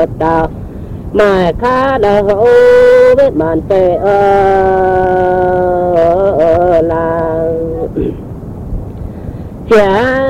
tao mà khá đau biết màn tê là